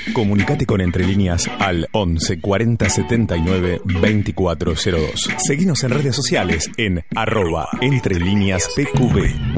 Comunicate con Entre Líneas al 11 40 79 2402. Seguinos en redes sociales en @entrelíneaspqb.